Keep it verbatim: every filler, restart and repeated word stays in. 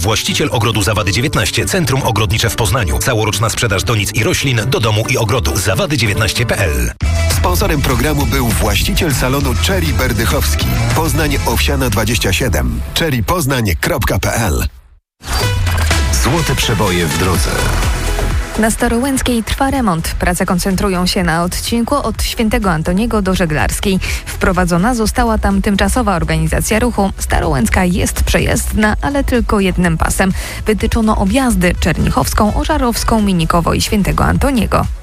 Właściciel ogrodu Zawady dziewiętnaście, Centrum Ogrodnicze w Poznaniu. Całoroczna sprzedaż donic i roślin do domu i ogrodu. zawady dziewiętnaście kropka p l. Sponsorem programu był właściciel salonu Cherry Berdychowski. Poznań Owsiana dwadzieścia siedem. cherry poznań kropka p l. Złote przeboje w drodze. Na Starołęckiej trwa remont. Prace koncentrują się na odcinku od Świętego Antoniego do Żeglarskiej. Wprowadzona została tam tymczasowa organizacja ruchu. Starołęcka jest przejezdna, ale tylko jednym pasem. Wytyczono objazdy Czernichowską, Ożarowską, Minikowo i Świętego Antoniego.